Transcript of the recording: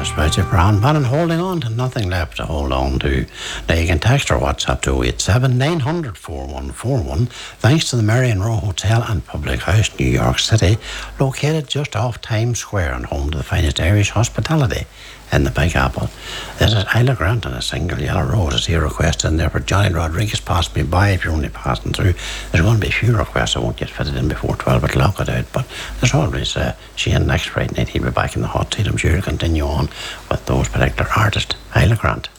About your brown man and holding on to nothing left to hold on to. Now you can text or WhatsApp to 087 900 4141 thanks to the Marion Row Hotel and Public House, New York City, located just off Times Square and home to the finest Irish hospitality in the Big Apple. This is Isla Grant and a single yellow rose. I see a request in there for Johnny Rodriguez. Pass me by if you're only passing through. There's going to be a few requests. I won't get fitted in before 12 o'clock, I doubt, but there's always Shane next Friday night. He'll be back in the hot seat. I'm sure he'll continue on with those particular artists. Isla Grant.